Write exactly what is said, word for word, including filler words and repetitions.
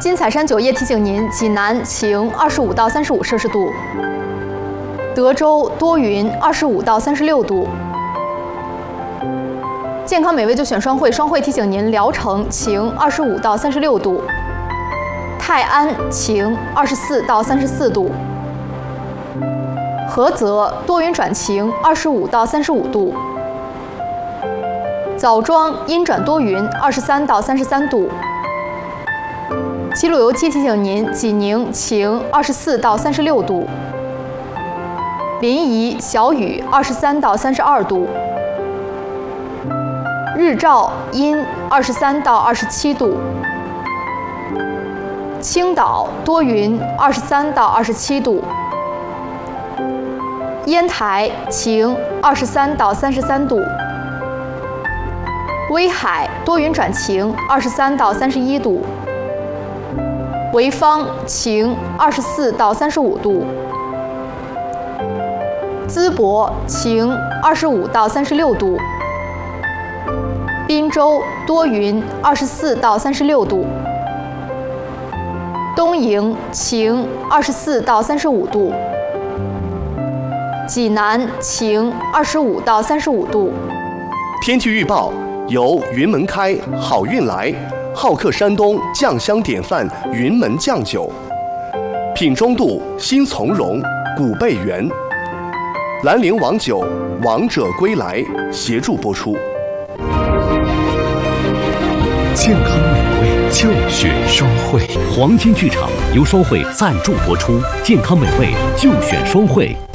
金彩山酒业提醒您：济南晴，二十五到三十五摄氏度；德州多云，二十五到三十六度。健康美味就选双汇，双汇提醒您：聊城晴，二十五到三十六度；泰安晴，二十四到三十四度；菏泽多云转晴，二十五到三十五度；枣庄阴转多云，二十三到三十三度；齐鲁油漆提醒您：济宁晴，二十四到三十六度；临沂小雨，二十三到三十二度；日照阴，二十三到二十七度；青岛多云，二十三到二十七度；烟台晴，二十三到三十三度；威海多云转晴，二十三到三十一度；潍坊晴，二十四到三十五度；淄博晴，二十五到三十六度；滨州多云，二十四到三十六度；东营晴，二十四到三十五度；济南晴，二十五到三十五度。 天气预报由云门开好运来好客山东酱香典范云门酱酒，品中度新从容古贝源，兰陵王酒王者归来协助播出。 健康美味就选双汇，黄金剧场由双汇赞助播出，健康美味就选双汇。